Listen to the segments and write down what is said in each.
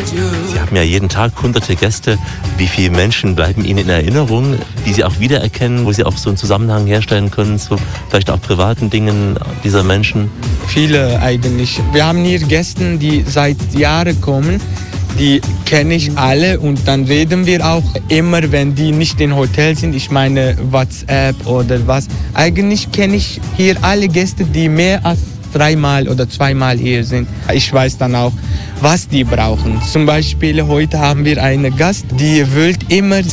Sie haben ja jeden Tag hunderte Gäste. Wie viele Menschen bleiben Ihnen in Erinnerung, die Sie auch wiedererkennen, wo Sie auch so einen Zusammenhang herstellen können zu vielleicht auch privaten Dingen dieser Menschen? Viele eigentlich. Wir haben hier Gäste, die seit Jahren kommen. Die kenne ich alle und dann reden wir auch immer, wenn die nicht im Hotel sind. Ich meine WhatsApp oder was. Eigentlich kenne ich hier alle Gäste, die mehr als 3-mal oder 2-mal hier sind. Ich weiß dann auch, was die brauchen. Zum Beispiel heute haben wir einen Gast, die will immer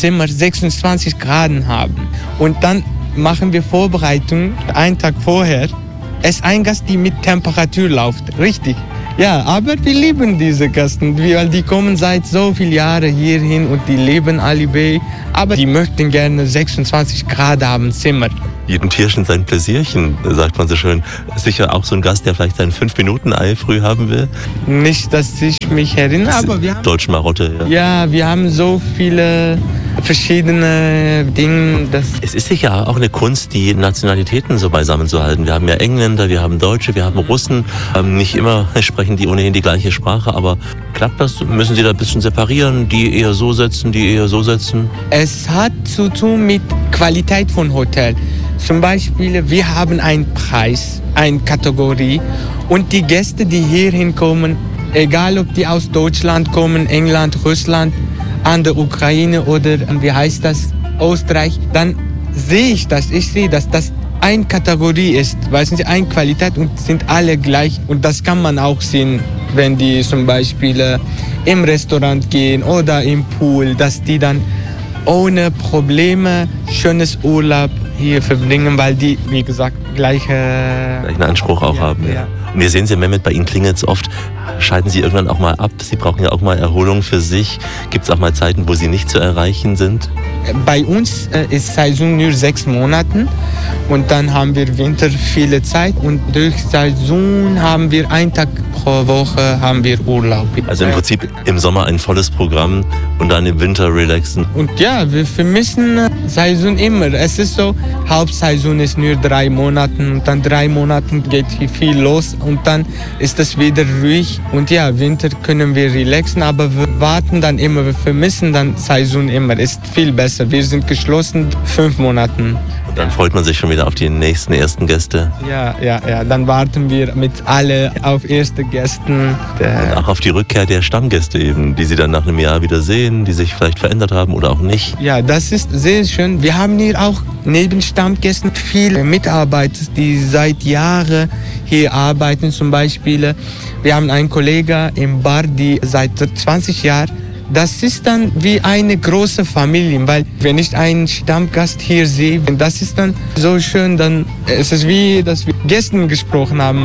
26 Grad haben. Und dann machen wir Vorbereitungen einen Tag vorher. Es ist ein Gast, die mit Temperatur läuft, richtig. Ja, aber wir lieben diese Gäste, weil die kommen seit so vielen Jahren hierhin und die leben alle, aber die möchten gerne 26 Grad haben, Zimmer. Jedem Tierchen sein Pläsierchen, sagt man so schön. Sicher auch so ein Gast, der vielleicht sein 5-Minuten-Ei früh haben will. Nicht, dass ich mich erinnere, aber wir haben... Deutsche Marotte, ja. Ja, wir haben so viele verschiedene Dinge. Es ist sicher auch eine Kunst, die Nationalitäten so beisammen zu halten. Wir haben ja Engländer, wir haben Deutsche, wir haben Russen. Nicht immer sprechen die ohnehin die gleiche Sprache, aber klappt das? Müssen Sie da ein bisschen separieren? Die eher so setzen, die eher so setzen? Es hat zu tun mit Qualität von Hotel. Zum Beispiel, wir haben einen Preis, eine Kategorie und die Gäste, die hierhin kommen, egal ob die aus Deutschland kommen, England, Russland, an der Ukraine oder wie heißt das, Österreich, dann sehe ich sehe, dass das eine Kategorie ist, weißen Sie, eine Qualität und sind alle gleich und das kann man auch sehen, wenn die zum Beispiel im Restaurant gehen oder im Pool, dass die dann ohne Probleme schönes Urlaub hier verbringen, weil die, wie gesagt, gleichen Anspruch auch haben. Ja. Und wir sehen Sie, Mehmet, bei Ihnen klingelt es oft, schalten Sie irgendwann auch mal ab? Sie brauchen ja auch mal Erholung für sich. Gibt es auch mal Zeiten, wo Sie nicht zu erreichen sind? Bei uns ist Saison nur 6 Monate und dann haben wir Winter viele Zeit und durch Saison haben wir einen Tag pro Woche haben wir Urlaub. Also im Prinzip im Sommer ein volles Programm und dann im Winter relaxen. Und ja, wir vermissen Saison immer. Es ist so, Hauptsaison ist nur 3 Monate und dann 3 Monate geht hier viel los und dann ist es wieder ruhig. Und ja, Winter können wir relaxen, aber wir warten dann immer, wir vermissen dann Saison immer. Ist viel besser. Wir sind geschlossen 5 Monate. Und dann freut man sich schon wieder auf die nächsten ersten Gäste. Ja. Dann warten wir mit alle auf erste Gäste. Und auch auf die Rückkehr der Stammgäste eben, die Sie dann nach einem Jahr wieder sehen, die sich vielleicht verändert haben oder auch nicht. Ja, das ist sehr schön. Wir haben hier auch neben Stammgästen viele Mitarbeiter, die seit Jahren hier arbeiten. Zum Beispiel, wir haben einen Kollegen im Bar, die seit 20 Jahren. Das ist dann wie eine große Familie, weil wenn ich einen Stammgast hier sehe, das ist dann so schön, dann ist es wie, dass wir Gäste gesprochen haben.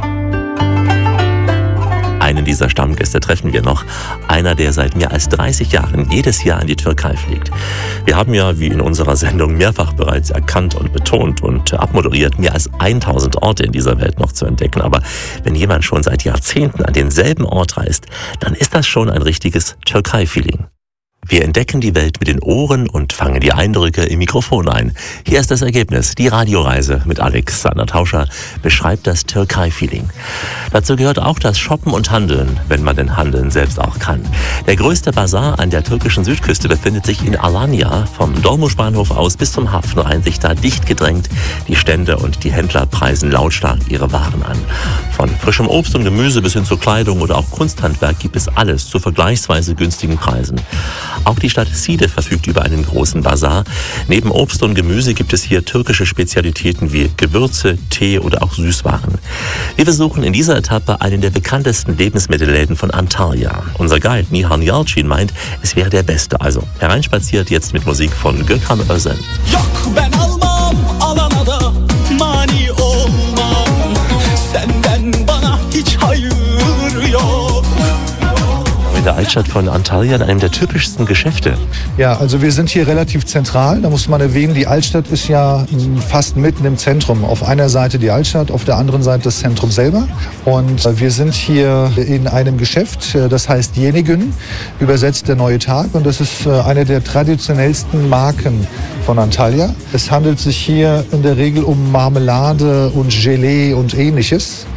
Einen dieser Stammgäste treffen wir noch. Einer, der seit mehr als 30 Jahren jedes Jahr in die Türkei fliegt. Wir haben ja, wie in unserer Sendung mehrfach bereits erkannt und betont und abmoderiert, mehr als 1000 Orte in dieser Welt noch zu entdecken. Aber wenn jemand schon seit Jahrzehnten an denselben Ort reist, dann ist das schon ein richtiges Türkei-Feeling. Wir entdecken die Welt mit den Ohren und fangen die Eindrücke im Mikrofon ein. Hier ist das Ergebnis. Die Radioreise mit Alexander Tauscher beschreibt das Türkei-Feeling. Dazu gehört auch das Shoppen und Handeln, wenn man denn Handeln selbst auch kann. Der größte Bazar an der türkischen Südküste befindet sich in Alanya. Vom Dolmusch-Bahnhof aus bis zum Hafen reihen sich da dicht gedrängt die Stände und die Händler preisen lautstark ihre Waren an. Von frischem Obst und Gemüse bis hin zur Kleidung oder auch Kunsthandwerk gibt es alles zu vergleichsweise günstigen Preisen. Auch die Stadt Side verfügt über einen großen Bazar. Neben Obst und Gemüse gibt es hier türkische Spezialitäten wie Gewürze, Tee oder auch Süßwaren. Wir besuchen in dieser Etappe einen der bekanntesten Lebensmittelläden von Antalya. Unser Guide Nihan Yalcin meint, es wäre der beste. Also hereinspaziert jetzt mit Musik von Gökhan Özen. Yok ben almam alana da mani olmam senden bana hiç hayır yok. In der Altstadt von Antalya, in einem der typischsten Geschäfte. Ja, also wir sind hier relativ zentral. Da muss man erwähnen, die Altstadt ist ja fast mitten im Zentrum. Auf einer Seite die Altstadt, auf der anderen Seite das Zentrum selber. Und wir sind hier in einem Geschäft, das heißt Yeni-Gün, übersetzt der neue Tag. Und das ist eine der traditionellsten Marken von Antalya. Es handelt sich hier in der Regel um Marmelade und Gelee und Ähnliches.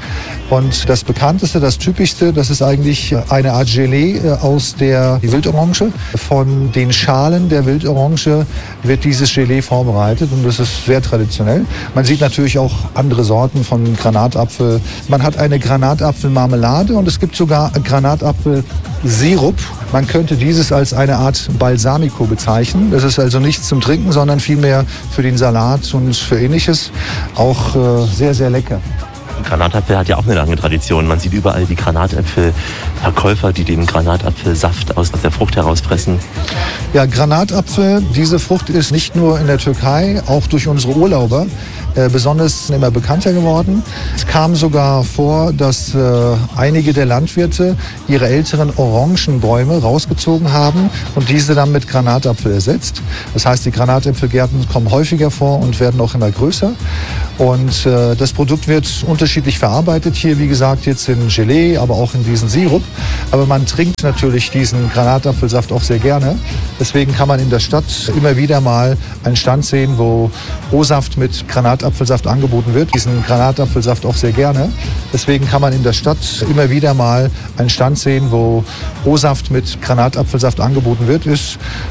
Und das bekannteste, das typischste, das ist eigentlich eine Art Gelee aus der Wildorange. Von den Schalen der Wildorange wird dieses Gelee vorbereitet und das ist sehr traditionell. Man sieht natürlich auch andere Sorten von Granatapfel. Man hat eine Granatapfelmarmelade und es gibt sogar Granatapfelsirup. Man könnte dieses als eine Art Balsamico bezeichnen. Das ist also nichts zum Trinken, sondern vielmehr für den Salat und für Ähnliches. Auch sehr, sehr lecker. Granatapfel hat ja auch eine lange Tradition. Man sieht überall die Granatapfelverkäufer, die den Granatapfelsaft aus der Frucht herauspressen. Ja, Granatapfel, diese Frucht ist nicht nur in der Türkei, auch durch unsere Urlauber besonders immer bekannter geworden. Es kam sogar vor, dass einige der Landwirte ihre älteren Orangenbäume rausgezogen haben und diese dann mit Granatapfel ersetzt. Das heißt, die Granatapfelgärten kommen häufiger vor und werden auch immer größer. Und das Produkt wird unterschiedlich verarbeitet. Hier, wie gesagt, jetzt in Gelee, aber auch in diesen Sirup. Aber man trinkt natürlich diesen Granatapfelsaft auch sehr gerne. Deswegen kann man in der Stadt immer wieder mal einen Stand sehen, wo O-Saft mit Granatapfelsaft angeboten wird. Diesen Granatapfelsaft auch sehr gerne. Deswegen kann man in der Stadt immer wieder mal einen Stand sehen, wo O-Saft mit Granatapfelsaft angeboten wird. Ist